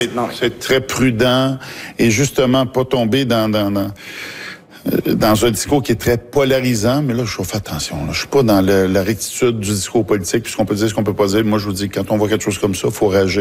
C'est très prudent et justement pas tomber dans un discours qui est très polarisant. Mais là, je fais attention. Là. Je suis pas dans la rectitude du discours politique, puisqu'on peut dire ce qu'on peut pas dire. Moi, je vous dis, quand on voit quelque chose comme ça, il faut réagir.